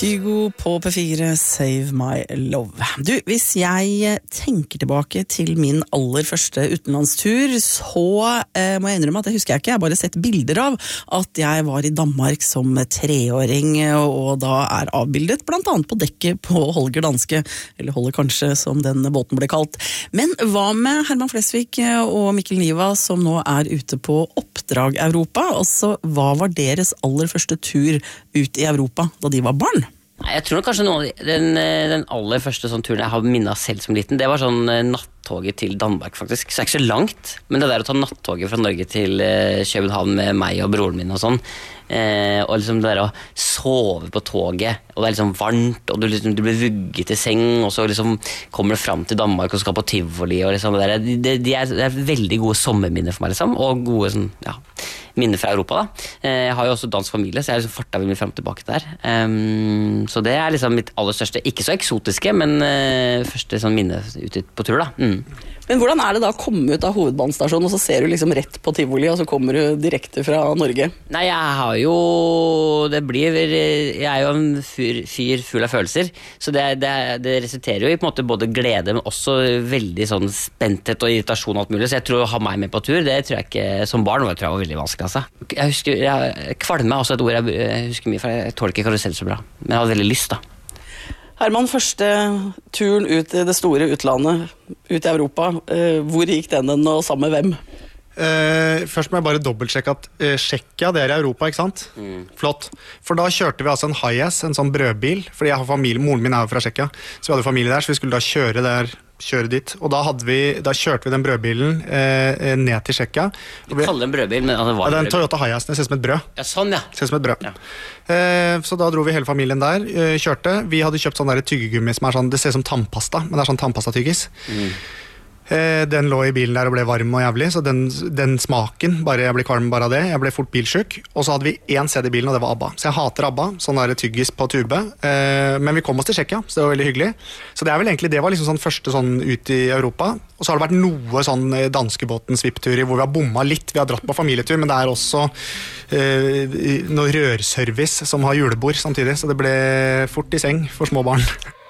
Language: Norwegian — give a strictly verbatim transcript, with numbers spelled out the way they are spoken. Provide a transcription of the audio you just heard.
Kygo på P fire, Save My Love. Du, hvis jeg tenker tilbake til min aller første utenlandstur, så eh, må jeg innrømme at det husker jeg ikke. Jeg har bare sett bilder av at jeg var i Danmark som treåring, og da er avbildet blant annet på dekket på Holger Danske, eller Holger kanskje, som den båten ble kalt. Men hva med Herman Flesvig og Mikkel Niva, som nå er ute på oppdrag Europa? Altså, hva var deres aller første tur ut i Europa da de var barn? Jeg tror nok kanskje noen, den, den aller første sånn turen jeg har minnet selv som liten, det var sånn nattoget til Danmark faktisk. Så det er ikke så langt, men det der å ta nattoget fra Norge til København med meg og broren min og sånn, eh, og liksom det der å sove på toget, og det er liksom varmt, og du, liksom, du blir vugget i seng, og så liksom kommer du frem til Danmark og skal på Tivoli, og liksom det der, det, det, er, det er veldig gode sommerminner for meg liksom, og gode sånn, ja, minner fra Europa da. Jeg har jo også dansk familie, så jeg har liksom fartet veldig frem og tilbake der. Um, så det er liksom mitt aller største, ikke så eksotiske, men uh, første sånn minne ute på tur da. Mm. Men hvordan er det da å komme ut av hovedbanestasjonen, og så ser du liksom rett på Tivoli, og så kommer du direkte fra Norge? Nei, jeg har jo, det blir, jeg er jo en fyr, fyr full av følelser, så det, det, det resulterer jo i på en måte både glede, men også veldig sånn spenthet og irritasjon og alt mulig, så jeg tror å ha meg med på tur, det tror jeg ikke, som barn var, tror jeg var veldig vanskelig, altså. Jeg husker, jeg, kvalme er også et ord jeg, jeg husker mye, for jeg tåler ikke karusell så bra, men jeg hadde veldig lyst da. Herman, første turen ut i det store utlandet, ut i Europa, hvor gikk den den, og sammen med hvem? Uh, først må jeg bare dobbeltsjekke at uh, Tsjekkia, det er i Europa, ikke sant? Mm. Flott. For da kjørte vi altså en Hiace, en sånn brødbil, fordi jeg har familie, moren min er jo fra Tsjekkia, så vi hadde familie der, så vi skulle da kjøre der, kjøre dit, og da, hadde vi, da kjørte vi den brødbilen eh, ned til Tsjekkia. Du kaller den brødbil, men altså, var ja, det en Toyota Hiace, det ser ut som et brød. Ja, sånn, ja. Det ser ut som et brød. Ja. Eh, så da dro vi hele familien der, eh, kjørte. Vi hadde kjøpt sånn der tyggegummi som er sånn, det ser ut som tannpasta, men det er sånn tannpasta-tyggis. Mm. Eh, den lå i bilen der og ble varm og jævlig, så den, den smaken, bare jeg ble kvalm bare av det, jeg ble fort bilsjuk, og så hadde vi én C D i bilen, og det var ABBA. Så jeg hater ABBA, sånn der tyggis på tube, eh, men vi kom oss til Tsjekkia, så det var veldig hyggelig. Så det er vel egentlig, det var liksom sånn første sånn ut i Europa, og så har det vært noe sånn danskebåten svippturer hvor vi har bomma litt, vi har dratt på familietur, men det er også eh, noe rørservice som har julebord samtidig, så det ble fort i seng for små barn.